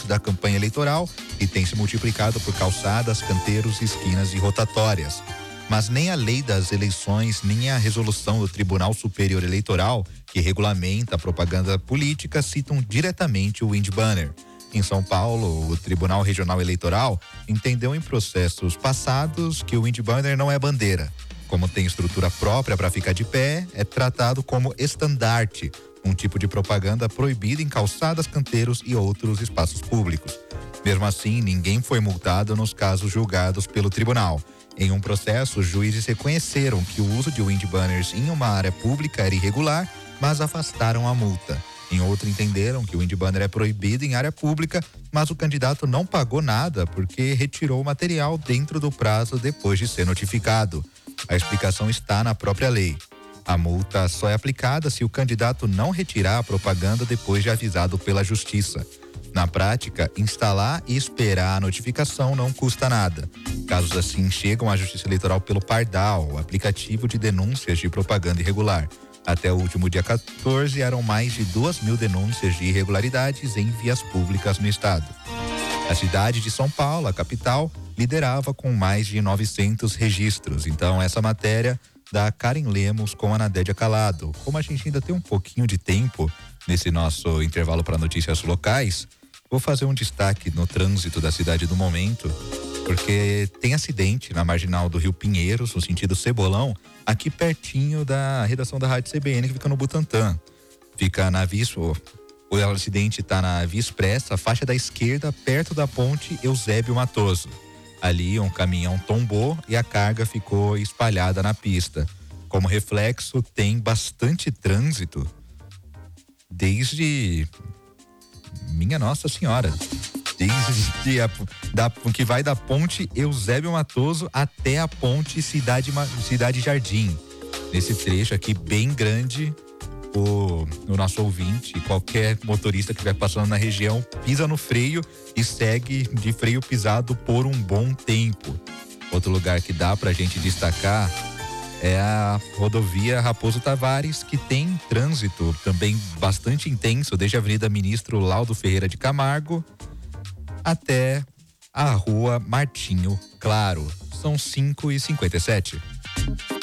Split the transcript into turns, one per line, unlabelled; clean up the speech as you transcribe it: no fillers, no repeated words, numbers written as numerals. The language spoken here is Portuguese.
durante da campanha eleitoral e tem se multiplicado por calçadas, canteiros, esquinas e rotatórias. Mas nem a lei das eleições, nem a resolução do Tribunal Superior Eleitoral, que regulamenta a propaganda política, citam diretamente o Windbanner. Em São Paulo, o Tribunal Regional Eleitoral entendeu em processos passados que o Windbanner não é bandeira. Como tem estrutura própria para ficar de pé, é tratado como estandarte, um tipo de propaganda proibida em calçadas, canteiros e outros espaços públicos. Mesmo assim, ninguém foi multado nos casos julgados pelo tribunal. Em um processo, os juízes reconheceram que o uso de windbanners em uma área pública era irregular, mas afastaram a multa. Em outro, entenderam que o windbanner é proibido em área pública, mas o candidato não pagou nada porque retirou o material dentro do prazo depois de ser notificado. A explicação está na própria lei. A multa só é aplicada se o candidato não retirar a propaganda depois de avisado pela Justiça. Na prática, instalar e esperar a notificação não custa nada. Casos assim chegam à Justiça Eleitoral pelo Pardal, aplicativo de denúncias de propaganda irregular. Até o último dia 14, eram mais de 2.000 denúncias de irregularidades em vias públicas no estado. A cidade de São Paulo, a capital, liderava com mais de 900 registros. Então, essa matéria da Karen Lemos com a Nadédia Calado. Como a gente ainda tem um pouquinho de tempo nesse nosso intervalo para notícias locais, vou fazer um destaque no trânsito da cidade do momento, porque tem acidente na marginal do Rio Pinheiros, no sentido Cebolão, aqui pertinho da redação da Rádio CBN, que fica no Butantã. Fica na o acidente está na Via Expressa, faixa da esquerda, perto da ponte Eusébio Matoso. Ali um caminhão tombou e a carga ficou espalhada na pista. Como reflexo, tem bastante trânsito desde... Minha Nossa Senhora, desde que vai da ponte Eusébio Matoso até a ponte Cidade Jardim. Nesse trecho aqui bem grande, o nosso ouvinte, qualquer motorista que estiver passando na região, pisa no freio e segue de freio pisado por um bom tempo. Outro lugar que dá pra gente destacar é a rodovia Raposo Tavares, que tem trânsito também bastante intenso, desde a Avenida Ministro Laudo Ferreira de Camargo até a Rua Martinho Claro. São 5h57.